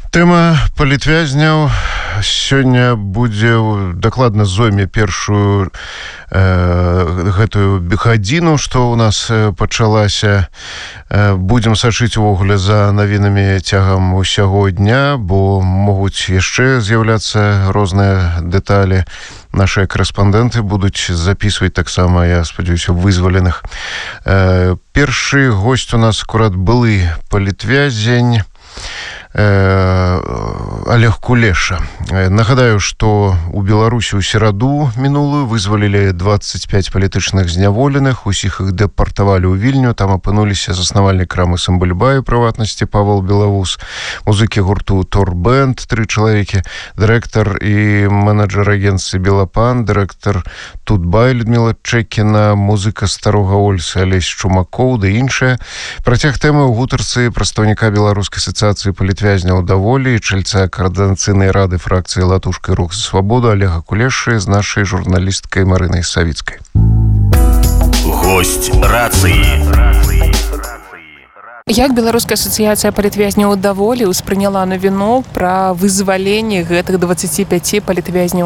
Тэма палітвязняў сёння будзе дакладна зойме першую гэтую гадзіну, што ў нас пачалася. Будзем сачыць увогуле за навінамі цягам усяго дня, бо могуць яшчэ з'яўляцца розныя дэталі. Нашыя корэспандэнты будуць записывать таксама, я спадзяюся, вызваленых. Першы госць у нас акурат былы палітвязень Олег Кулеша. Нагадаю, што у Беларусі ў сераду мінулую вызвалілі 25 палітычных зняволеных, усіх іх дэпартавалі ў Вільню, там апынуліся заснавальнік крамы Самбальбай, у прыватнасці Павел Белавус, музыкі гурту Торбэнд, 3 чалавекі, дырэктар і менеджер агенцыі Белапан, дырэктар Тутбай Людмила Чэкіна, музыка Старога Ольса Алесь Чумакоў ды іншыя. Працяг тэмы ў гутарцы прадстаўніка Беларускай асацыяцыі палітвязняў даволі і чальца коордынацыйнай рады фракцыі «Латушка і рух за свабоду» Олега Кулешы з нашай журналісткай Марынай Савіцкай. Гость рацыі. Як Беларуская асацыяцыя палітвязняў даволі ўспрыняла навіну пра вызваленне гэтых 25 палітвязняў